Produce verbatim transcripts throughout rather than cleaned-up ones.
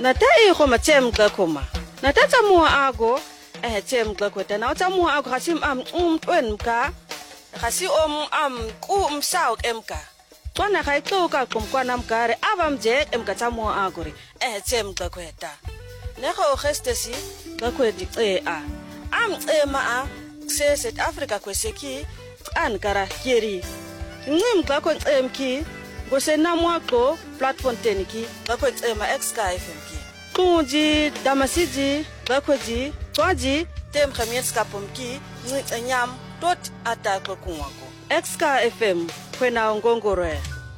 nata e go matsem ka khoma nata tsa mo ago eh tsem ka khota na tsa mo ago gasim am umntwen ka gasi om am ku umsaw emka tswana ga itloka qomkwana mgare abamje emka tsa mo ago re eh tsem ka khota ne go gestesi ka khwedi e a am ema a se South Africa kweseki an kara keri ngim ka ko emki go se na mwaqo platform teniki ka ko ema X-Sky F M ki kunji damasiji ka ko ji twaji tem khamiet ka pomki nyam tot atako kunwako X-Sky F M kwena ngongore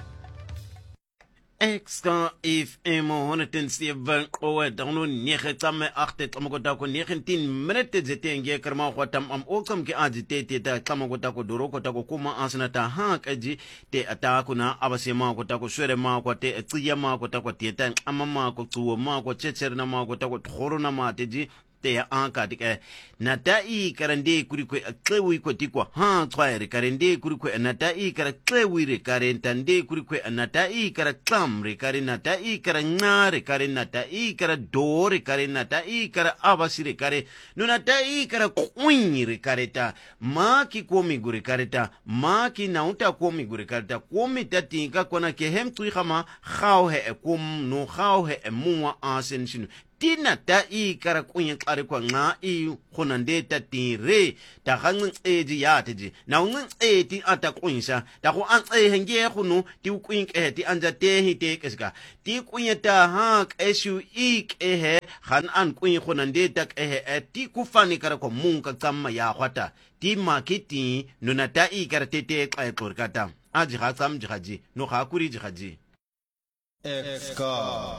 X-Sky F M honderd zeven oe dano nege tsamme achte tlamokota ko negentien minute zetenge kerma kwatam am okam ke ajitete ta tlamokota ko doro kota ko kuma asna ta hakaji te atako na abasema kota ko swere ma ko te tsiya ma kota ko teta amama ko tsuwo ma ko checherna ma kota ko thoro na ma teji te anka dike natai karande kurikwe klewi ko tikwa ha twaere karande kurikwe natai kara klewi re karentande kurikwe natai kara klamre kare natai kara ngare kare natai kara dore kare natai kara abasire kare no natai kara kwinire kareta maki komi gure kareta maki nauta komi gure kareta komi tatinka kona ke hem tui khama khaw he kom no khaw he muwa asen sinu tina ta i kara kunya kare kwa nga i khonande ta tire ta gangin eji ya teji na ngin eti ata kunya ta go an e henge khunu ti kunya ke ti anja te hi te keska ti kunya ta ha kesu i ke he khan an kunya khonande ta ke he ti ku fani kara ko munka tsamma ya khwata ti marketing no na ta i kara te te ka tlorkata aji ga tsam ji gaji no ga kuri ji gaji X-Sky